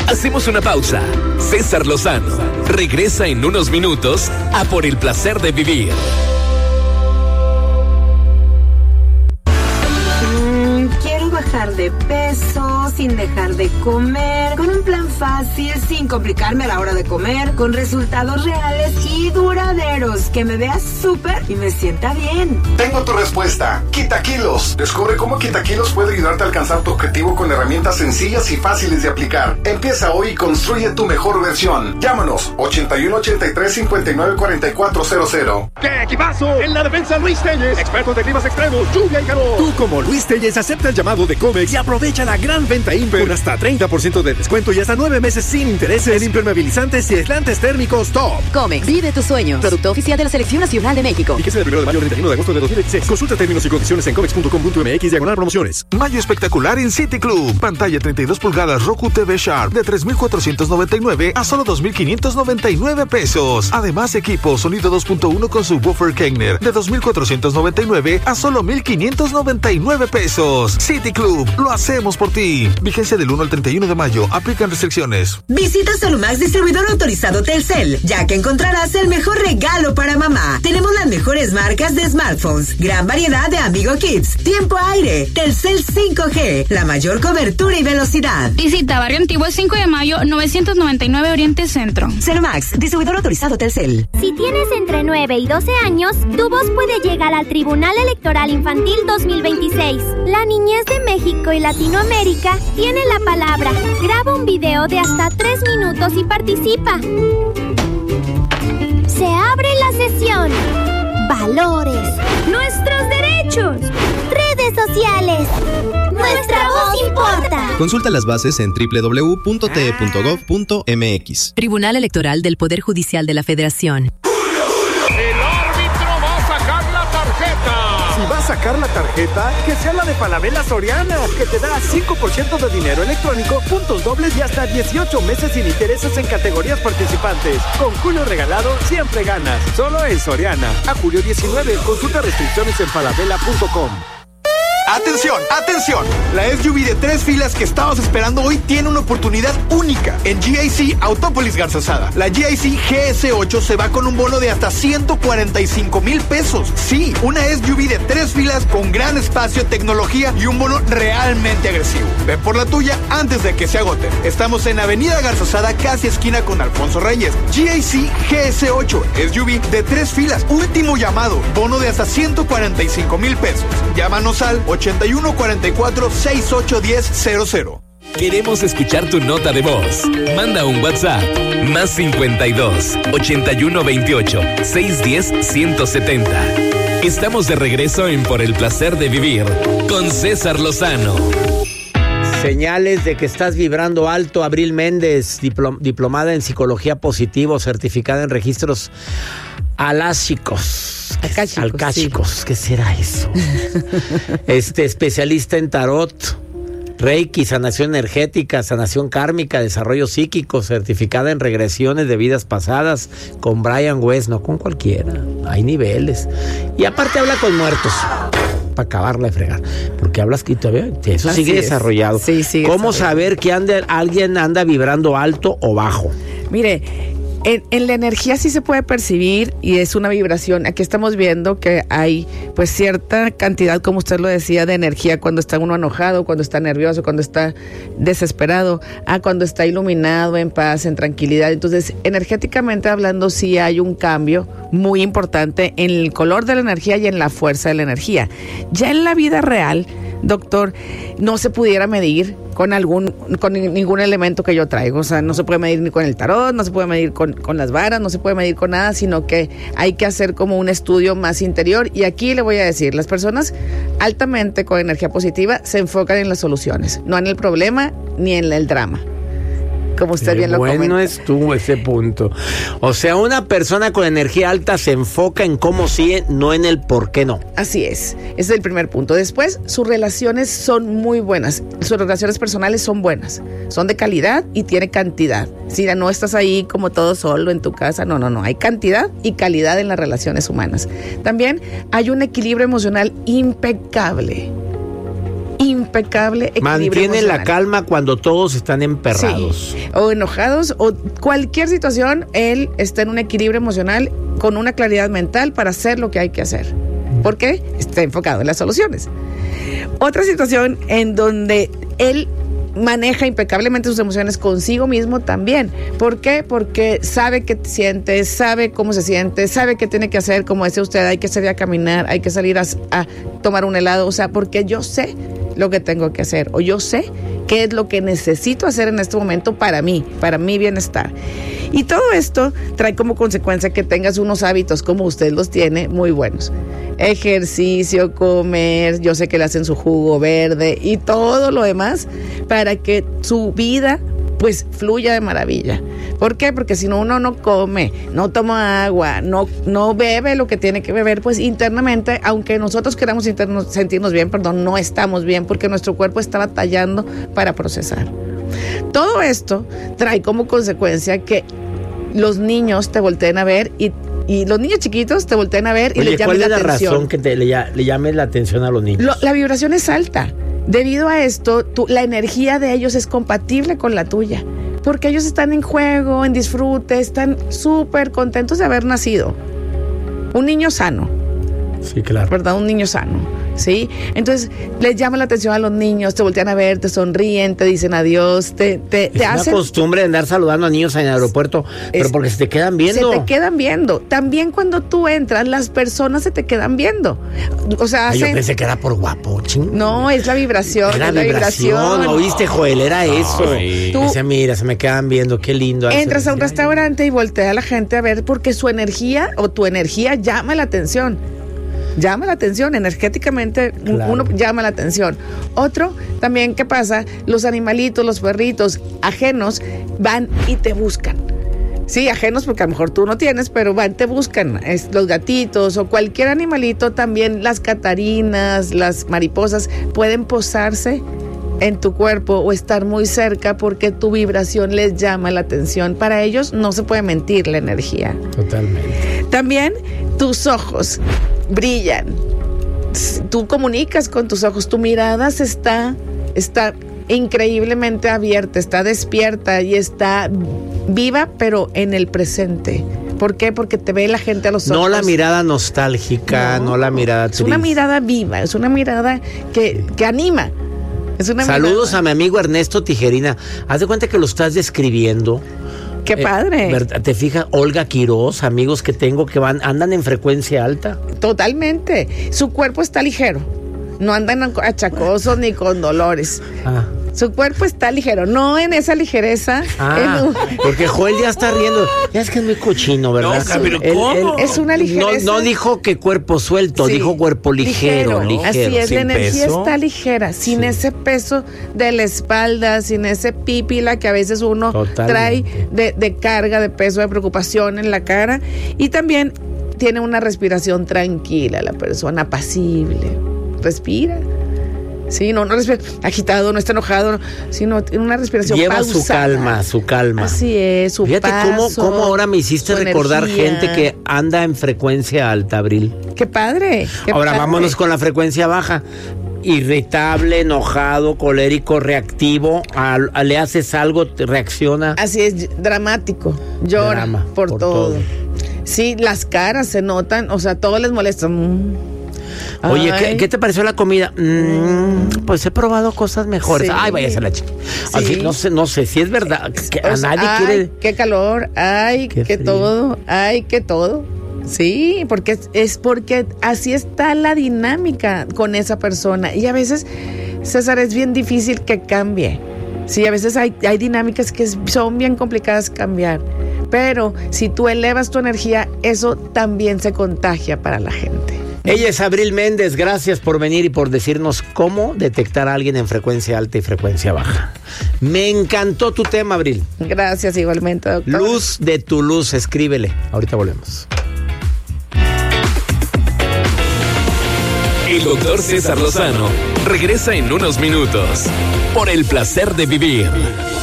Hacemos una pausa. César Lozano regresa en unos minutos a Por el Placer de Vivir. Quiero bajar de peso sin dejar de comer, con un plan fácil, sin complicarme a la hora de comer, con resultados reales y duraderos, que me vea súper y me sienta bien. Tengo tu respuesta. Quitakilos. Descubre cómo Quitakilos puede ayudarte a alcanzar tu objetivo con herramientas sencillas y fáciles de aplicar. Empieza hoy y construye tu mejor versión. Llámanos 8183-594400. ¡Qué equipazo! En la defensa, Luis Telles, expertos de climas extremos, lluvia y calor. Tú, como Luis Telles, acepta el llamado de Comex y aprovecha la gran venta Imper con hasta 30% de descuento y hasta 9 meses sin intereses en impermeabilizantes y aislantes térmicos top. Comex, vive tus sueños. Producto oficial de la Selección Nacional de México. Fíjese del 1 de mayo al 31 de agosto de 2016. Consulta términos y condiciones en comex.com.mx/promociones. Mayo espectacular en City Club. Pantalla 32 pulgadas Roku TV Sharp de 3,499 a solo 2,599 pesos. Además, equipo sonido 2.1 con subwoofer Kegner de 2,499 a solo 1,599 pesos. City Club, lo hacemos por ti. Vigencia del 1 al 31 de mayo. Aplican restricciones. Visita Solumax, distribuidor autorizado Telcel, ya que encontrarás el mejor regalo para mamá. Tenemos las mejores marcas de smartphones, gran variedad de Amigo Kids, tiempo aire, Telcel 5G, la mayor cobertura y velocidad. Visita Barrio Antiguo 5 de mayo, 999 Oriente Centro. Solumax, distribuidor autorizado Telcel. Si tienes entre 9 y 12 años, tu voz puede llegar al Tribunal Electoral Infantil 2026. La niñez de México y Latinoamérica tiene la palabra. Graba un video de hasta 3 minutos y participa. Se abre la sesión. Valores. Nuestros derechos. Redes sociales. Nuestra voz importa. Consulta las bases en www.te.gov.mx. Tribunal Electoral del Poder Judicial de la Federación. Si va a sacar la tarjeta, que sea la de Falabella Soriana, que te da 5% de dinero electrónico, puntos dobles y hasta 18 meses sin intereses en categorías participantes. Con Julio regalado, siempre ganas. Solo en Soriana. A julio 19, consulta restricciones en falabella.com. ¡Atención! ¡Atención! La SUV de 3 filas que estabas esperando hoy tiene una oportunidad única en GIC Autópolis Garzazada. La GIC GS8 se va con un bono de hasta 145,000 pesos. Sí, una SUV de 3 filas con gran espacio, tecnología y un bono realmente agresivo. Ve por la tuya antes de que se agoten. Estamos en Avenida Garzazada, casi esquina con Alfonso Reyes. GIC GS8, SUV de 3 filas. Último llamado, bono de hasta 145,000 pesos. Llámanos al 8144-681000. Queremos escuchar tu nota de voz. Manda un WhatsApp. Más 52 81 28 610 170. Estamos de regreso en Por el Placer de Vivir con César Lozano. Señales de que estás vibrando alto. Abril Méndez, diplomada en psicología positivo, certificada en registros alcásicos. Sí. ¿Qué será eso? Especialista en tarot, Reiki, sanación energética, sanación kármica, desarrollo psíquico, certificada en regresiones de vidas pasadas, con Brian West, no con cualquiera. Hay niveles. Y aparte habla con muertos. Para acabarla de fregar, porque hablas que todavía eso Así sigue es. desarrollado. Sí, sigue ¿Cómo desarrollado. saber que alguien anda vibrando alto o bajo? Mire, en la energía sí se puede percibir y es una vibración. Aquí estamos viendo que hay pues cierta cantidad, como usted lo decía, de energía cuando está uno enojado, cuando está nervioso, cuando está desesperado, cuando está iluminado, en paz, en tranquilidad. Entonces, energéticamente hablando, sí hay un cambio muy importante en el color de la energía y en la fuerza de la energía. Ya en la vida real, doctor, no se pudiera medir con ningún elemento que yo traigo. O sea, no se puede medir ni con el tarot, no se puede medir con las varas, no se puede medir con nada, sino que hay que hacer como un estudio más interior. Y aquí le voy a decir, las personas altamente con energía positiva se enfocan en las soluciones, no en el problema ni en el drama. Como usted bien lo comenta. Bueno, estuvo ese punto. O sea, una persona con energía alta se enfoca en cómo sí, no en el por qué no. Así es. Ese es el primer punto. Después, sus relaciones son muy buenas. Sus relaciones personales son buenas. Son de calidad y tiene cantidad. Si no estás ahí como todo solo en tu casa, no. Hay cantidad y calidad en las relaciones humanas. También hay un equilibrio emocional impecable. impecable equilibrio Mantiene emocional. la calma cuando todos están emperrados. Sí, o enojados, o cualquier situación, él está en un equilibrio emocional con una claridad mental para hacer lo que hay que hacer. ¿Por qué? Está enfocado en las soluciones. Otra situación en donde él maneja impecablemente sus emociones consigo mismo también. ¿Por qué? Porque sabe qué siente, sabe cómo se siente, sabe qué tiene que hacer, como decía usted, hay que salir a caminar, hay que salir a tomar un helado, o sea, porque yo sé lo que tengo que hacer, o yo sé qué es lo que necesito hacer en este momento para mí, para mi bienestar. Y todo esto trae como consecuencia que tengas unos hábitos como usted los tiene muy buenos. Ejercicio, comer, yo sé que le hacen su jugo verde y todo lo demás para que su vida pues fluya de maravilla. ¿Por qué? Porque si no, uno no come, no toma agua, no bebe lo que tiene que beber, pues internamente, aunque nosotros queramos sentirnos bien, no estamos bien porque nuestro cuerpo está batallando para procesar. Todo esto trae como consecuencia que los niños te volteen a ver y los niños chiquitos te voltean a ver y les llamen la atención. ¿Cuál es la razón que le llame la atención a los niños? La vibración es alta. Debido a esto, la energía de ellos es compatible con la tuya. Porque ellos están en juego, en disfrute, están súper contentos de haber nacido. Un niño sano. Sí, claro. ¿Verdad? Un niño sano. ¿Sí? Entonces, les llama la atención a los niños, te voltean a ver, te sonríen, te dicen adiós, te hacen... una costumbre de andar saludando a niños en el aeropuerto, pero porque se te quedan viendo. Se te quedan viendo. También cuando tú entras, las personas se te quedan viendo. O sea, yo pensé que era por guapo, ching. No, es la vibración. Era la vibración. ¿Oíste, Joel? Era eso. Tú dice, mira, se me quedan viendo, qué lindo. Entras a un restaurante y voltea a la gente a ver porque su energía o tu energía llama la atención. Llama la atención, energéticamente claro. Uno llama la atención. Otro, también, ¿qué pasa? Los animalitos, los perritos ajenos van y te buscan. Sí, ajenos porque a lo mejor tú no tienes, pero van, te buscan. Los gatitos o cualquier animalito, también las catarinas, las mariposas, pueden posarse en tu cuerpo o estar muy cerca porque tu vibración les llama la atención. Para ellos no se puede mentir la energía. Totalmente. También tus ojos brillan. Tú comunicas con tus ojos, tu mirada está increíblemente abierta, está despierta y está viva, pero en el presente. ¿Por qué? Porque te ve la gente a los ojos. No la mirada nostálgica, no la mirada triste. Es una mirada viva, es una mirada que anima. Saludos a mi amigo Ernesto Tijerina. Haz de cuenta que lo estás describiendo. ¡Qué padre! ¿Te fijas? Olga Quiroz, amigos que tengo que andan en frecuencia alta. Totalmente. Su cuerpo está ligero. No andan achacosos ni con dolores. Su cuerpo está ligero, no en esa ligereza. Porque Joel ya está riendo. Ya es que es muy cochino, ¿verdad? No, pero ¿cómo? Es una ligereza. No dijo que cuerpo suelto, sí, dijo cuerpo ligero. Así es, la energía está ligera, sin ese peso de la espalda, sin ese pípila que a veces uno trae de carga, de peso, de preocupación en la cara. Y también tiene una respiración tranquila, la persona apacible. Respira. Sí, no respira agitado, no está enojado, sino una respiración lleva pausada. su calma. Así es, su Fíjate paso, cómo ahora me hiciste recordar energía. gente que anda en frecuencia alta, Abril. ¡Qué padre! Ahora vámonos con la frecuencia baja. Irritable, enojado, colérico, reactivo. Le haces algo, te reacciona. Así es, dramático. Llora por todo. Sí, las caras se notan, o sea, todo les molesta. Oye, ¿qué te pareció la comida? Pues he probado cosas mejores. Sí. Ay, váyase la chica. Sí. No sé si es verdad. Que a nadie quiere. Qué calor, qué todo, qué todo. Sí, porque es porque así está la dinámica con esa persona. Y a veces, César, es bien difícil que cambie. Sí, a veces hay dinámicas que son bien complicadas cambiar. Pero si tú elevas tu energía, eso también se contagia para la gente. Ella es Abril Méndez, gracias por venir y por decirnos cómo detectar a alguien en frecuencia alta y frecuencia baja. Me encantó tu tema, Abril. Gracias, igualmente, doctor. Luz de tu luz, escríbele. Ahorita volvemos. El doctor César Lozano regresa en unos minutos por el placer de vivir.